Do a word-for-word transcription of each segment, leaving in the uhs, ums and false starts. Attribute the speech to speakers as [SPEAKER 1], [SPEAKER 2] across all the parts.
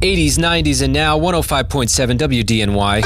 [SPEAKER 1] eighties, nineties, and now one oh five point seven W D N Y.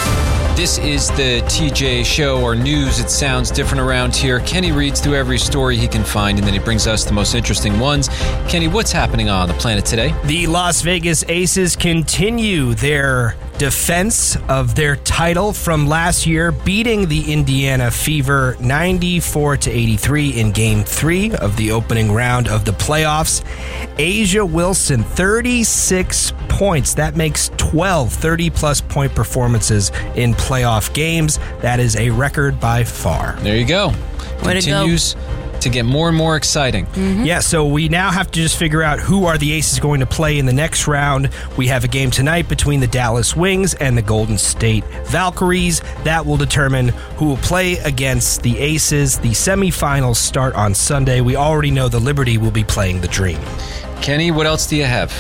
[SPEAKER 1] This is the T J Show, or news. It sounds different around here. Kenny reads through every story he can find, and then he brings us the most interesting ones. Kenny, what's happening on the planet today?
[SPEAKER 2] The Las Vegas Aces continue their defense of their title from last year, beating the Indiana Fever ninety-four to eighty-three in Game three of the opening round of the playoffs. A'ja Wilson, thirty-six points. That makes twelve thirty-plus point performances in playoff games. That is a record by far.
[SPEAKER 1] There you go.
[SPEAKER 3] Way
[SPEAKER 1] Continues
[SPEAKER 3] to go.
[SPEAKER 1] to get more and more exciting.
[SPEAKER 3] Mm-hmm.
[SPEAKER 2] Yeah, so we now have to just figure out who are the Aces going to play in the next round. We have a game tonight between the Dallas Wings and the Golden State Valkyries. That will determine who will play against the Aces. The semifinals start on Sunday. We already know the Liberty will be playing the Dream.
[SPEAKER 1] Kenny, what else do you have?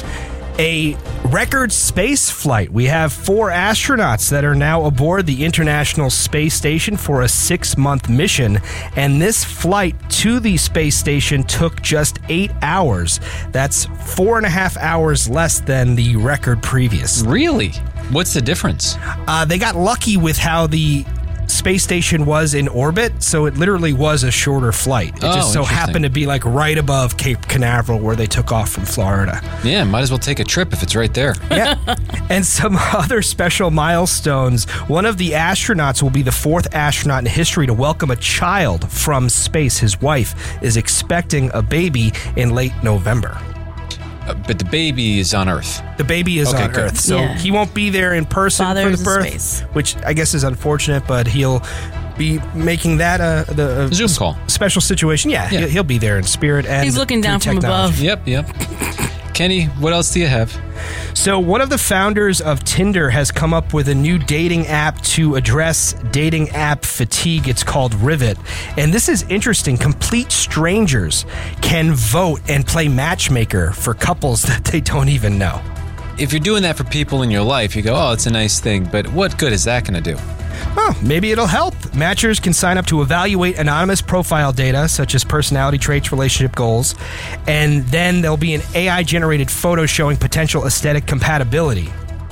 [SPEAKER 2] A record space flight. We have four astronauts that are now aboard the International Space Station for a six-month mission, and this flight to the space station took just eight hours. That's four and a half hours less than the record previous.
[SPEAKER 1] Really? What's the difference?
[SPEAKER 2] Uh, they got lucky with how the space station was in orbit, so it literally was a shorter flight. It
[SPEAKER 1] Oh,
[SPEAKER 2] just so
[SPEAKER 1] interesting.
[SPEAKER 2] happened to be like right above Cape Canaveral where they took off from Florida.
[SPEAKER 1] Yeah, might as well take a trip if it's right there.
[SPEAKER 2] Yeah. And some other special milestones. One of the astronauts will be the fourth astronaut in history to welcome a child from space. His wife is expecting a baby in late November.
[SPEAKER 1] Uh, but the baby is on Earth.
[SPEAKER 2] The baby is
[SPEAKER 1] Okay,
[SPEAKER 2] on
[SPEAKER 1] good.
[SPEAKER 2] Earth, so
[SPEAKER 3] Yeah.
[SPEAKER 2] he won't be there in person
[SPEAKER 3] Father
[SPEAKER 2] for
[SPEAKER 3] is
[SPEAKER 2] the
[SPEAKER 3] in
[SPEAKER 2] birth,
[SPEAKER 3] space.
[SPEAKER 2] which I guess is unfortunate, but he'll be making that a, the, a
[SPEAKER 1] Zoom call.
[SPEAKER 2] special situation. Yeah,
[SPEAKER 1] Yeah.
[SPEAKER 2] He'll, he'll be there in spirit and
[SPEAKER 3] He's looking
[SPEAKER 2] through
[SPEAKER 3] down from
[SPEAKER 2] technology.
[SPEAKER 3] above.
[SPEAKER 1] Yep, yep. Kenny, what else do you have?
[SPEAKER 2] So one of the founders of Tinder has come up with a new dating app to address dating app fatigue. It's called Rivet. And this is interesting. Complete strangers can vote and play matchmaker for couples that they don't even know.
[SPEAKER 1] If you're doing that for people in your life, you go, oh, it's a nice thing, but what good is that going to do?
[SPEAKER 2] Oh, maybe it'll help. Matchers can sign up to evaluate anonymous profile data, such as personality traits, relationship goals, and then there'll be an A I-generated photo showing potential aesthetic compatibility.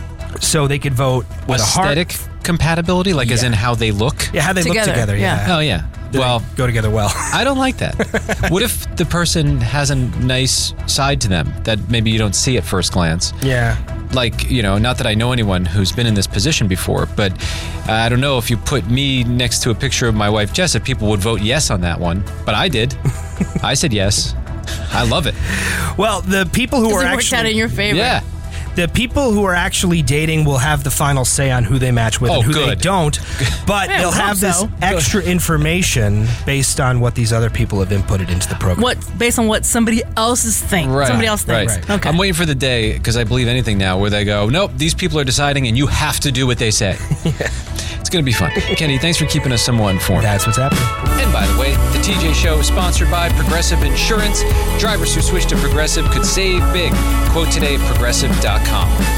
[SPEAKER 2] So they could vote with
[SPEAKER 1] Aesthetic
[SPEAKER 2] a heart.
[SPEAKER 1] compatibility, like as
[SPEAKER 2] Yeah.
[SPEAKER 1] in how they look?
[SPEAKER 2] Yeah, how they
[SPEAKER 3] Together,
[SPEAKER 2] look together.
[SPEAKER 3] yeah.
[SPEAKER 2] Yeah.
[SPEAKER 1] Oh, yeah.
[SPEAKER 2] Do they
[SPEAKER 1] Well,
[SPEAKER 2] go together well.
[SPEAKER 1] I don't like that. What if the person has a nice side to them that maybe you don't see at first glance?
[SPEAKER 2] Yeah.
[SPEAKER 1] Like, you know, not that I know anyone who's been in this position before, but uh, I don't know if you put me next to a picture of my wife, Jess, if people would vote yes on that one. But I did. I said yes. I love it.
[SPEAKER 2] Well, the people who
[SPEAKER 3] Because
[SPEAKER 2] are
[SPEAKER 3] it worked out in
[SPEAKER 2] actually
[SPEAKER 3] your favor.
[SPEAKER 1] Yeah.
[SPEAKER 2] the people who are actually dating will have the final say on who they match with
[SPEAKER 1] Oh,
[SPEAKER 2] and who
[SPEAKER 1] good.
[SPEAKER 2] they don't. But
[SPEAKER 3] Yeah,
[SPEAKER 2] they'll
[SPEAKER 3] I hope
[SPEAKER 2] have this
[SPEAKER 3] so.
[SPEAKER 2] extra information based on what these other people have inputted into the program.
[SPEAKER 3] What based on what somebody else's think.
[SPEAKER 1] Right.
[SPEAKER 3] Somebody else thinks.
[SPEAKER 1] Right.
[SPEAKER 3] Okay.
[SPEAKER 1] I'm waiting for the day, because I believe anything now, where they go, nope, these people are deciding and you have to do what they say. It's going to be fun. Kenny, thanks for keeping us somewhat informed.
[SPEAKER 2] That's what's happening.
[SPEAKER 1] And by the way, the T J Show is sponsored by Progressive Insurance. Drivers who switch to Progressive could save big. Quote today at progressive dot com.